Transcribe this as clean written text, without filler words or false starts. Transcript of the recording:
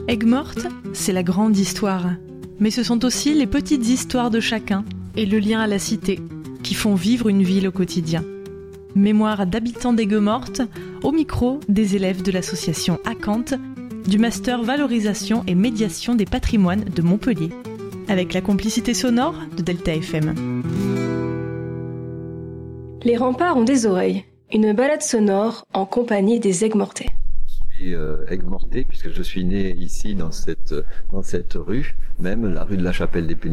Aigues-Mortes, c'est la grande histoire. Mais ce sont aussi les petites histoires de chacun et le lien à la cité qui font vivre une ville au quotidien. Mémoire d'habitants d'Aigues-Mortes, au micro des élèves de l'association Acanthe, du master Valorisation et Médiation des patrimoines de Montpellier, avec la complicité sonore de Delta FM. Les remparts ont des oreilles, une balade sonore en compagnie des Aigues-Mortais. Je suis Aigues-Mortais puisque je suis né ici dans cette rue, même la rue de la Chapelle des Pénitentiaires.